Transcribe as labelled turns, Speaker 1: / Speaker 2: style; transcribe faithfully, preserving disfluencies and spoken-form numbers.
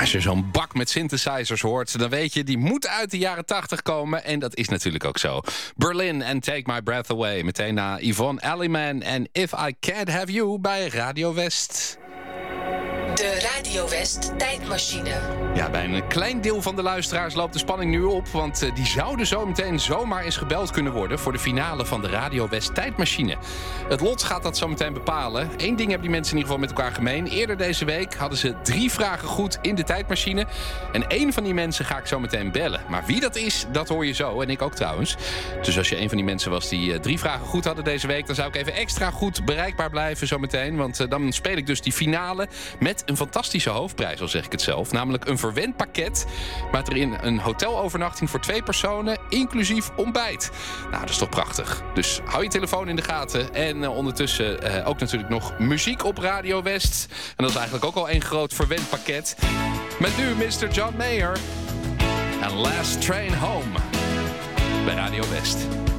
Speaker 1: Als je zo'n bak met synthesizers hoort, dan weet je, die moet uit de jaren tachtig komen. En dat is natuurlijk ook zo. Berlin en Take My Breath Away. Meteen na Yvonne Elliman en If I Can't Have You bij Radio West.
Speaker 2: De Radio West tijdmachine.
Speaker 1: Ja, bij een klein deel van de luisteraars loopt de spanning nu op. Want uh, die zouden zo meteen zomaar eens gebeld kunnen worden voor de finale van de Radio West tijdmachine. Het lot gaat dat zo meteen bepalen. Eén ding hebben die mensen in ieder geval met elkaar gemeen. Eerder deze week hadden ze drie vragen goed in de tijdmachine. En één van die mensen ga ik zo meteen bellen. Maar wie dat is, dat hoor je zo. En ik ook trouwens. Dus als je een van die mensen was die uh, drie vragen goed hadden deze week, dan zou ik even extra goed bereikbaar blijven zo meteen. Want uh, dan speel ik dus die finale met een fantastische hoofdprijs, al zeg ik het zelf. Namelijk een verwend pakket met erin een hotelovernachting voor twee personen, inclusief ontbijt. Nou, dat is toch prachtig. Dus hou je telefoon in de gaten. En uh, ondertussen uh, ook natuurlijk nog muziek op Radio West. En dat is eigenlijk ook al een groot verwend pakket. Met nu mister John Mayer en Last Train Home bij Radio West.